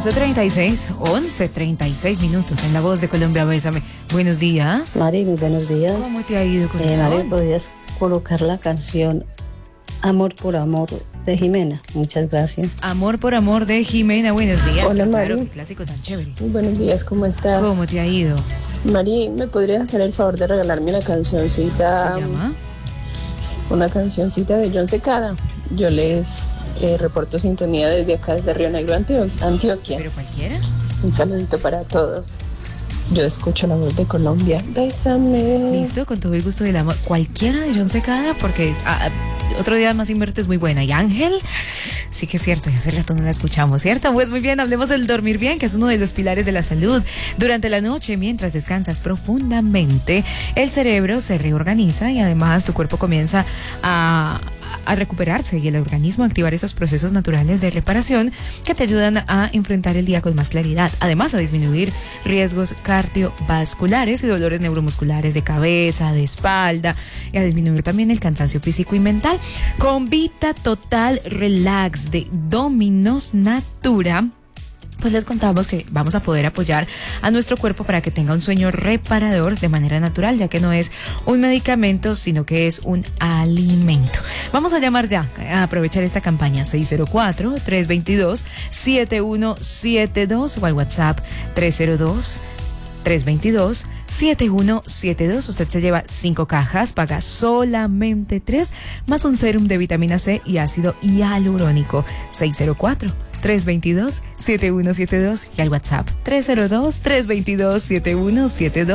11:36 minutos en La Voz de Colombia. Bésame. Buenos días. Mari, muy buenos días. ¿Cómo te ha ido, corazón? Mari, ¿podrías colocar la canción Amor por Amor de Jimena? Muchas gracias. Amor por Amor de Jimena. Buenos días. Hola, Mari. Claro, qué clásico tan chévere. Muy buenos días, ¿cómo estás? ¿Cómo te ha ido? Mari, ¿me podrías hacer el favor de regalarme una cancioncita? ¿Se llama? Una cancioncita de John Secada. Yo les reporto sintonía desde acá, desde Río Negro, Antioquia. ¿Pero cualquiera? Un saludito para todos. Yo escucho La Voz de Colombia. Bésame. Listo, con todo el gusto del amor. Cualquiera de John Secada, porque Otro Día Más Sin Verte es muy buena. Y Ángel, sí que es cierto, ya hace rato no la escuchamos, ¿cierto? Pues muy bien, hablemos del dormir bien, que es uno de los pilares de la salud. Durante la noche, mientras descansas profundamente, el cerebro se reorganiza y además tu cuerpo comienza a recuperarse y el organismo a activar esos procesos naturales de reparación que te ayudan a enfrentar el día con más claridad, además a disminuir riesgos cardiovasculares y dolores neuromusculares de cabeza, de espalda, y a disminuir también el cansancio físico y mental. Con Vita Total Relax de Dominos Natura, pues les contamos que vamos a poder apoyar a nuestro cuerpo para que tenga un sueño reparador de manera natural, ya que no es un medicamento, sino que es un alimento. Vamos a llamar ya, a aprovechar esta campaña, 604-322-7172 o al WhatsApp 302-322-7172. Usted se lleva 5 cajas, paga solamente 3, más un sérum de vitamina C y ácido hialurónico. 604-322-7172 y al WhatsApp 302-322-7172.